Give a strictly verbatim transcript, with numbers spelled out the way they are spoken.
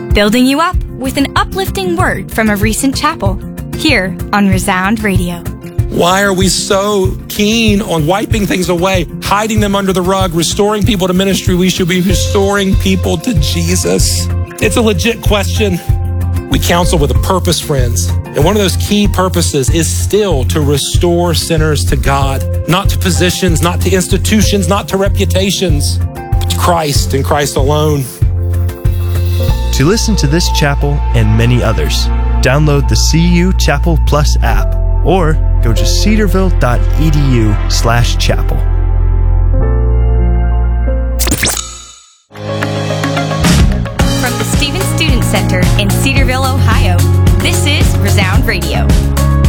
building you up with an uplifting word from a recent chapel, here on Resound Radio. Why are we so keen on wiping things away, hiding them under the rug, restoring people to ministry? We should be restoring people to Jesus. It's a legit question. We counsel with a purpose, friends. And one of those key purposes is still to restore sinners to God, not to positions, not to institutions, not to reputations, but to Christ and Christ alone. To listen to this chapel and many others, download the C U Chapel Plus app or go to cedarville.edu slash chapel. From the Stevens Student Center in Cedarville, Ohio, this is Resound Radio.